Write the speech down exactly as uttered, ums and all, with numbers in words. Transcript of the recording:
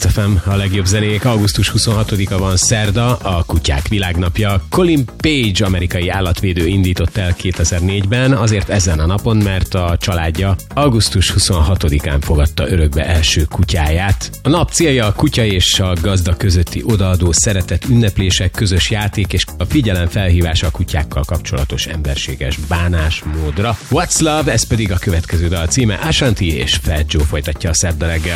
Kiss ef em, a legjobb zenék. augusztus huszonhatodika van, szerda, a kutyák világnapja. Colin Page, amerikai állatvédő indított el kétezer-négyben, azért ezen a napon, mert a családja augusztus huszonhatodikán fogadta örökbe első kutyáját. A nap célja a kutya és a gazda közötti odaadó szeretet ünneplése, közös játék és a figyelem felhívása a kutyákkal kapcsolatos emberséges bánásmódra. What's Love, ez pedig a következő dal címe. Ashanti és Fat Joe folytatja a szerda reggel.